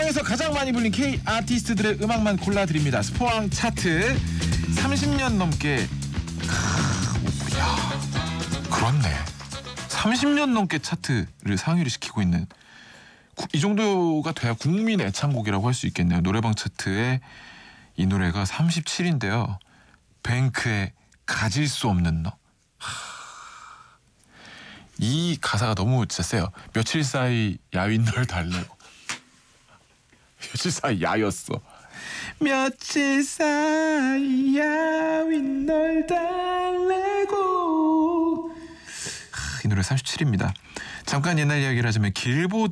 세상에서 가장 많이 불린 K 아티스트들의 음악만 골라드립니다. 스포왕 차트 30년 넘게 야, 그렇네. 30년 넘게 차트를 상위를 시키고 있는 이 정도가 돼야 국민 애창곡이라고 할 수 있겠네요. 노래방 차트에 이 노래가 37인데요. 뱅크의 가질 수 없는 너. 이 가사가 너무 진짜 세요. 며칠 사이 야윈 널 달래고. 며칠 사이 야였어. 며칠 사이 야윈 널 달래고. 이 노래 37입니다. 잠깐 옛날 이야기를 하자면 길보드